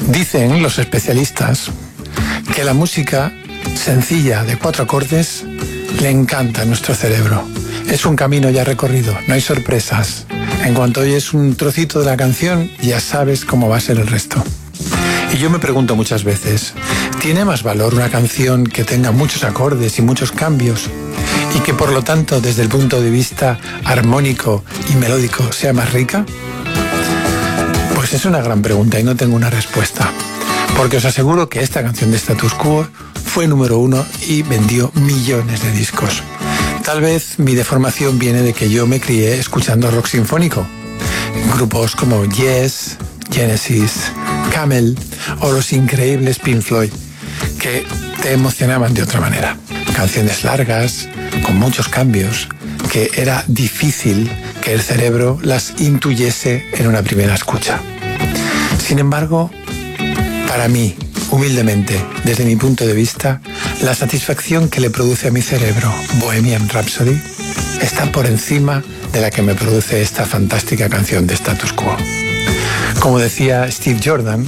Dicen los especialistas que la música sencilla de 4 acordes le encanta a nuestro cerebro. Es un camino ya recorrido, no hay sorpresas. En cuanto oyes un trocito de la canción, ya sabes cómo va a ser el resto. Y yo me pregunto muchas veces, ¿tiene más valor una canción que tenga muchos acordes y muchos cambios y que por lo tanto desde el punto de vista armónico y melódico sea más rica? Pues es una gran pregunta y no tengo una respuesta, porque os aseguro que esta canción de Status Quo fue número 1 y vendió millones de discos. Tal vez mi deformación viene de que yo me crié escuchando rock sinfónico. Grupos como Yes, Genesis, Camel o los increíbles Pink Floyd, que te emocionaban de otra manera. Canciones largas, con muchos cambios, que era difícil que el cerebro las intuyese en una primera escucha. Sin embargo, para mí, humildemente, desde mi punto de vista, la satisfacción que le produce a mi cerebro Bohemian Rhapsody está por encima de la que me produce esta fantástica canción de Status Quo. Como decía Steve Jordan,